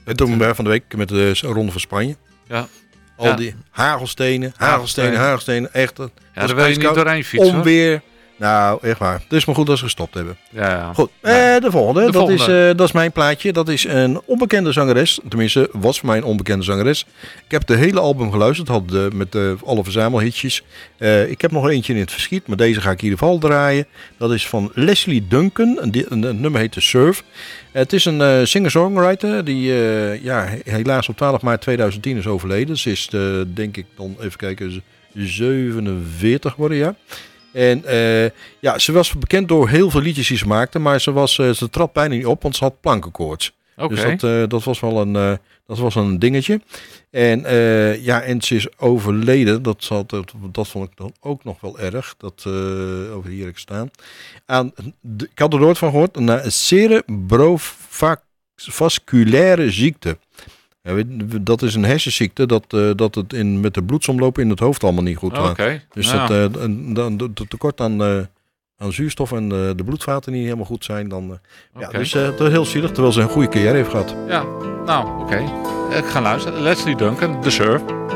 En toen van de week met de Ronde van Spanje. Ja. Al die hagelstenen. Echt. Ja, daar wil je niet doorheen fietsen. Onweer. Nou, echt waar. Het is maar goed dat ze gestopt hebben. Ja. Goed, de volgende. Dat is mijn plaatje. Dat is een onbekende zangeres. Tenminste, was voor mij een onbekende zangeres. Ik heb de hele album geluisterd. Met alle verzamelhitjes. Ik heb nog eentje in het verschiet. Maar deze ga ik in ieder geval draaien. Dat is van Leslie Duncan. Het nummer heet The Surf. Het is een singer-songwriter. Die helaas op 12 maart 2010 is overleden. Ze is denk ik dan even kijken 47 geworden, ja. En ze was bekend door heel veel liedjes die ze maakte, maar ze trad bijna niet op, want ze had plankenkoorts. Okay. Dus dat was wel een dingetje. En ze is overleden. Dat vond ik dan ook nog wel erg. Dat over hier ik staan. Ik had er nooit van gehoord. Een cerebrovasculaire ziekte. Dat is een hersenziekte dat het met de bloedsomloop in het hoofd allemaal niet goed gaat. Dus dat tekort aan zuurstof en de bloedvaten niet helemaal goed zijn. Dus dat is heel zielig, terwijl ze een goede carrière heeft gehad. Ja, nou oké. Ik ga luisteren. Leslie Duncan, The Surf.